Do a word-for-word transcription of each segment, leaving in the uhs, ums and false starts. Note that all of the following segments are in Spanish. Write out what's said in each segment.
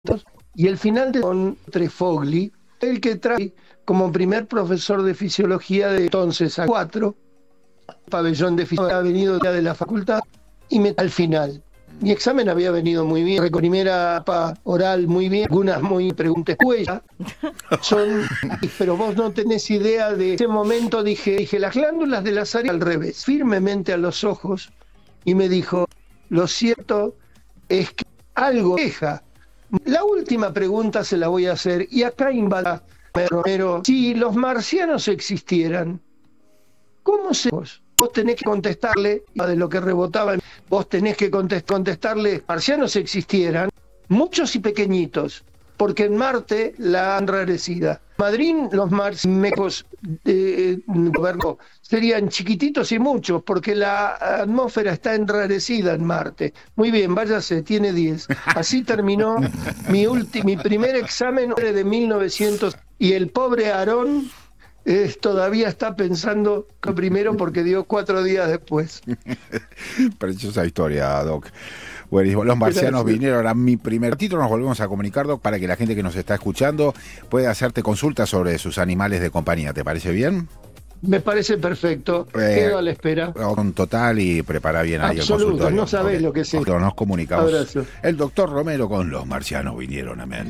y el final de con Trefogli, el que trae como primer profesor de fisiología de entonces a cuatro, pabellón de fisiología, ha venido de la facultad, y me, al final. Mi examen había venido muy bien, con primera pa, oral muy bien, algunas muy preguntas huellas, son, pero vos no tenés idea de ese momento, dije, dije las glándulas de la salida al revés, firmemente a los ojos, y me dijo, lo cierto es que algo deja. La última pregunta se la voy a hacer, y acá invada Romero, si los marcianos existieran, ¿cómo se vos? Vos tenés que contestarle, de lo que rebotaba, vos tenés que contest contestarle, marcianos existieran, muchos y pequeñitos, porque en Marte la han enrarecida. Madrid, los marcianos eh, serían chiquititos y muchos, porque la atmósfera está enrarecida en Marte. Muy bien, váyase, tiene diez. Así terminó mi, mi primer examen de mil novecientos, y el pobre Aarón Eh, todavía está pensando lo primero porque dio cuatro días después. Preciosa historia, Doc. Buenísimo. Los marcianos Gracias. vinieron a mi primer título. Nos volvemos a comunicar, Doc, para que la gente que nos está escuchando pueda hacerte consultas sobre sus animales de compañía. ¿Te parece bien? Me parece perfecto. Eh, Quedo a la espera. Con total y prepara bien ahí Absoluto, el consultorio. No sabés okay. lo que es. Nos comunicamos. Abrazo. El doctor Romero con los marcianos vinieron. Amén.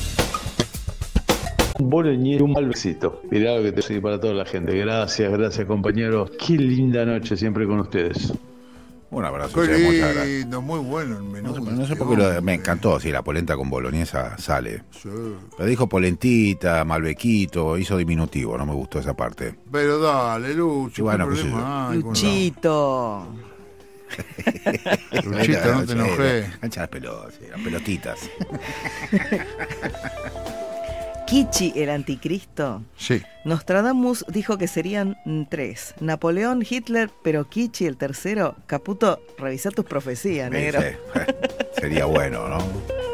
Un boloñero, un mal besito. Mirá lo que te doy para toda la gente. Gracias, gracias, compañeros. Qué linda noche siempre con ustedes. Un abrazo. Qué lindo, muchas gracias. Muy bueno el menú. No, no sé por qué lo, me encantó. Sí, la polenta con boloñesa sale. Sí. Pero dijo polentita, malbequito, hizo diminutivo. No me gustó esa parte. Pero dale, Lucho. Bueno, ¿qué pues problema hay? Luchito. Luchito, no te enojé. Cancha las pelotas, las pelotitas. Kichi, el anticristo. Sí. Nostradamus dijo que serían tres. Napoleón, Hitler, pero Kichi, el tercero. Caputo, revisá tus profecías, Sí, negro. sí. Sería bueno, ¿no?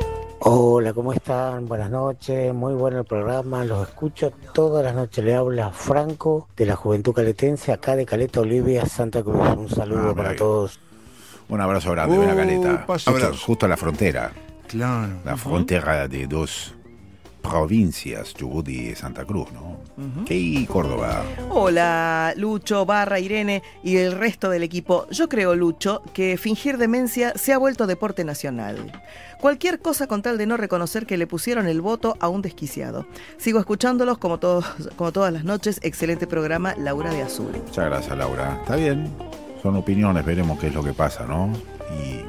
Hola, ¿cómo están? Buenas noches, muy bueno el programa, los escucho todas las noches. Le habla Franco de la Juventud Caletense, acá de Caleta Olivia, Santa Cruz. Un saludo Ah, para bien. todos. Un abrazo grande, Uh, buena Caleta. paso. Justo, justo a la frontera. Claro. La frontera de dos provincias, Chubut y Santa Cruz, ¿no? Uh-huh. ¿Qué Córdoba? Hola, Lucho, Barra, Irene y el resto del equipo. Yo creo, Lucho, que fingir demencia se ha vuelto deporte nacional. Cualquier cosa con tal de no reconocer que le pusieron el voto a un desquiciado. Sigo escuchándolos como, todos, como todas las noches. Excelente programa, Laura de Azul. Muchas gracias, Laura. Está bien, son opiniones, veremos qué es lo que pasa, ¿no? Y...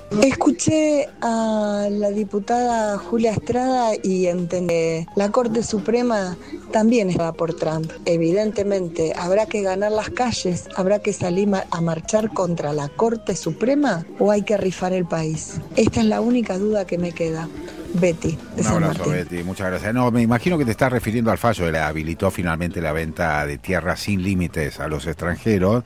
Escuché a la diputada Julia Estrada y entendí, la Corte Suprema también estaba por Trump. Evidentemente, ¿habrá que ganar las calles? ¿Habrá que salir a marchar contra la Corte Suprema? ¿O hay que rifar el país? Esta es la única duda que me queda. Betty, de Un San abrazo, Martín. Betty, muchas gracias. No, me imagino que te estás refiriendo al fallo que le habilitó finalmente la venta de tierras sin límites a los extranjeros.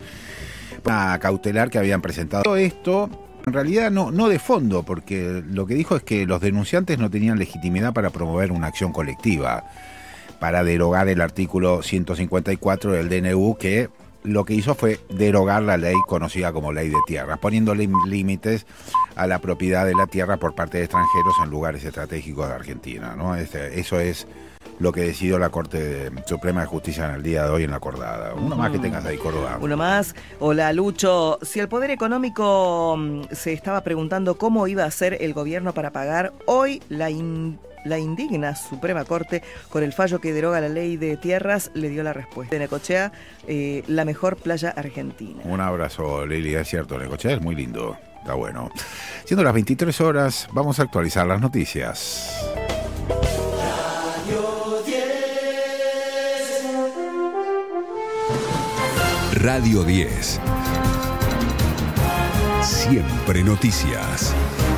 Una cautelar que habían presentado. Todo esto... En realidad no, no de fondo, porque lo que dijo es que los denunciantes no tenían legitimidad para promover una acción colectiva, para derogar el artículo ciento cincuenta y cuatro del D N U, que lo que hizo fue derogar la ley conocida como ley de tierra, poniéndole límites a la propiedad de la tierra por parte de extranjeros en lugares estratégicos de Argentina, ¿no? Este, eso es lo que decidió la Corte Suprema de Justicia en el día de hoy en la acordada. Uno más que tengas ahí, Córdoba. Uno más. Hola, Lucho. Si el Poder Económico um, se estaba preguntando cómo iba a hacer el gobierno para pagar, hoy la, in, la indigna Suprema Corte, con el fallo que deroga la ley de tierras, le dio la respuesta. De Necochea, eh, la mejor playa argentina. Un abrazo, Lili. Es cierto, Necochea es muy lindo. Está bueno. Siendo las veintitrés horas, vamos a actualizar las noticias. Radio diez. Siempre noticias.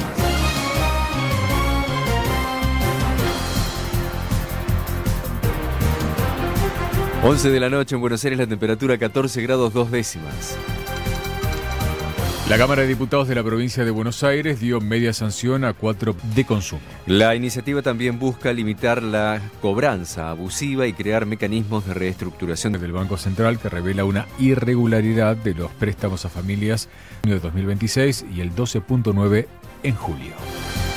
once de la noche en Buenos Aires, la temperatura catorce grados dos décimas. La Cámara de Diputados de la provincia de Buenos Aires dio media sanción a cuatro de consumo. La iniciativa también busca limitar la cobranza abusiva y crear mecanismos de reestructuración del Banco Central, que revela una irregularidad de los préstamos a familias en el dos mil veintiséis y el doce punto nueve en julio.